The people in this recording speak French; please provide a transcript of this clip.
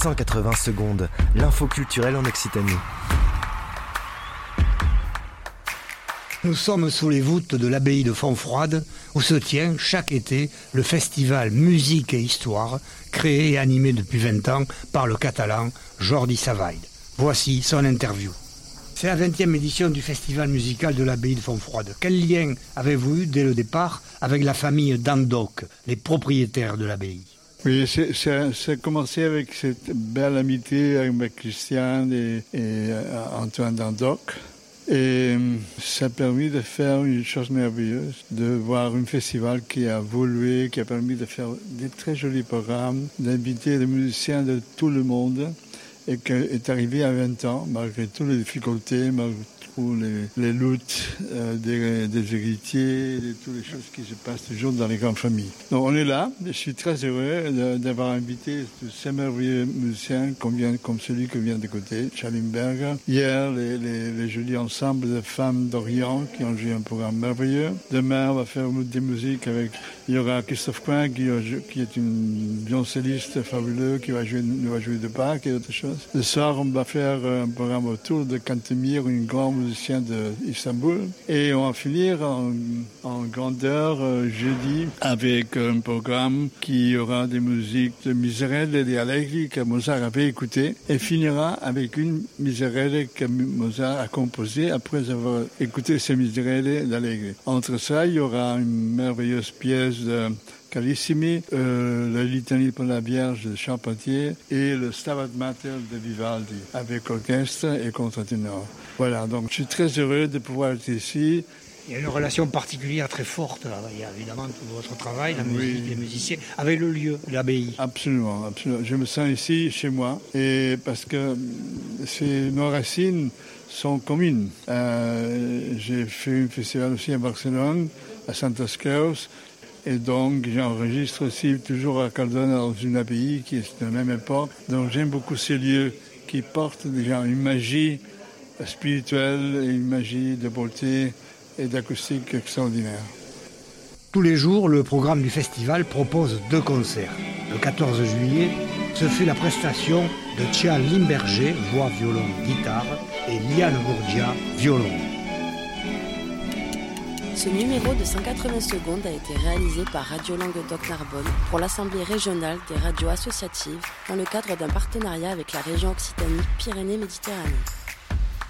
180 secondes, l'info culturelle en Occitanie. Nous sommes sous les voûtes de l'abbaye de Fontfroide, où se tient chaque été le festival Musique et Histoire, créé et animé depuis 20 ans par le catalan Jordi Savall. Voici son interview. C'est la 20e édition du festival musical de l'abbaye de Fontfroide. Quel lien avez-vous eu dès le départ avec la famille d'Andoc, les propriétaires de l'abbaye ? Oui, ça a commencé avec cette belle amitié avec Christian et Antoine d'Andoc. Et ça a permis de faire une chose merveilleuse, de voir un festival qui a évolué, qui a permis de faire des très jolis programmes, d'inviter des musiciens de tout le monde et qui est arrivé à 20 ans, malgré toutes les difficultés, malgré tous les luttes des héritiers, de toutes les choses qui se passent toujours dans les grandes familles. Donc on est là, je suis très heureux d'avoir invité tous ces merveilleux musiciens comme celui que vient d'écouter, Schallenberger. Hier, les jolis ensembles de femmes d'Orient qui ont joué un programme merveilleux. Demain, on va faire des musiques il y aura Christophe Coin qui est une violoncelliste fabuleuse qui va jouer de Bach et autre chose. Le soir, on va faire un programme autour de Kantemir, une grande musicien d'Istanbul. Et on va finir en grandeur jeudi avec un programme qui aura des musiques de Miserere et Allegri que Mozart avait écouté et finira avec une Miserere que Mozart a composée après avoir écouté ces Miserere d'Allegri. Entre ça, il y aura une merveilleuse pièce de Carissimi, la litanie pour la Vierge de Charpentier et le Stabat Mater de Vivaldi avec orchestre et contre-ténor. Voilà, donc je suis très heureux de pouvoir être ici. Il y a une relation particulière très forte, il y a évidemment tout votre travail, la musique, les musiciens, avec le lieu, l'abbaye. Absolument, absolument. Je me sens ici, chez moi, et parce que nos racines sont communes. J'ai fait un festival aussi à Barcelone, à Santes Creus, et donc j'enregistre aussi toujours à Cardona dans une abbaye qui est de la même époque. Donc j'aime beaucoup ces lieux qui portent déjà une magie spirituelle et une magie de beauté et d'acoustique extraordinaire. Tous les jours, le programme du festival propose 2 concerts. Le 14 juillet, ce fut la prestation de Tia Limberger, voix, violon, guitare, et Liane Bourdia, violon. Ce numéro de 180 secondes a été réalisé par Radio Languedoc-Narbonne pour l'Assemblée régionale des radios associatives dans le cadre d'un partenariat avec la région Occitanie Pyrénées-Méditerranée.